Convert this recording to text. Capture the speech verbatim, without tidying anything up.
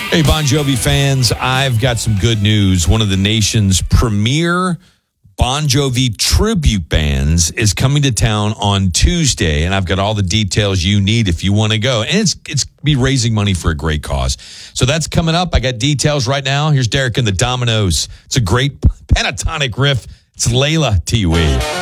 Hey, Bon Jovi fans, I've got some good news. One of the nation's premier Bon Jovi tribute bands is coming to town on Tuesday, and I've got all the details you need if you want to go. And it's it's be raising money for a great cause. So that's coming up. I got details right now. Here's Derek and the Dominoes. It's a great pentatonic riff. It's Layla T U E.